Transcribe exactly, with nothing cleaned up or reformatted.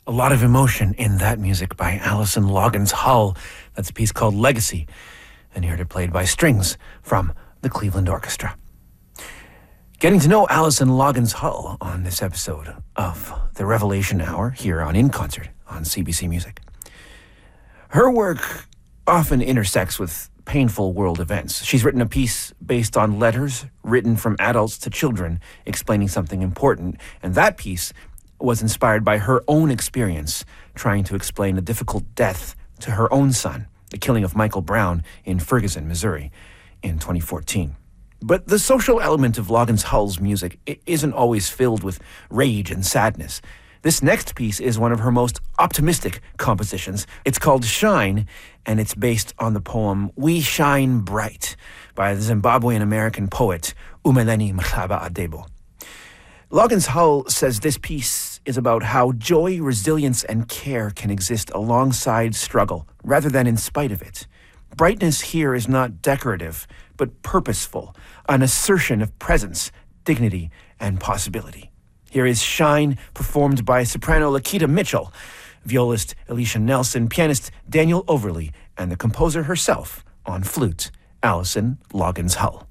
A lot of emotion in that music by Alison Loggins Hull. That's a piece called Legacy, and you heard it played by strings from the Cleveland Orchestra. Getting to know Alison Loggins Hull on this episode of the Revelation Hour here on In Concert on C B C Music. Her work often intersects with painful world events. She's written a piece based on letters written from adults to children explaining something important, and that piece was inspired by her own experience trying to explain a difficult death to her own son, the killing of Michael Brown in Ferguson, Missouri in twenty fourteen. But the social element of Loggins Hull's music isn't always filled with rage and sadness. This next piece is one of her most optimistic compositions. It's called Shine, and it's based on the poem We Shine Bright by the Zimbabwean-American poet Umeleni Mhlaba Adebo. Loggins Hull says this piece is about how joy, resilience, and care can exist alongside struggle, rather than in spite of it. Brightness here is not decorative, but purposeful, an assertion of presence, dignity, and possibility. Here is Shine, performed by soprano Lakita Mitchell, violist Alicia Nelson, pianist Daniel Overly, and the composer herself on flute, Alison Loggins Hull.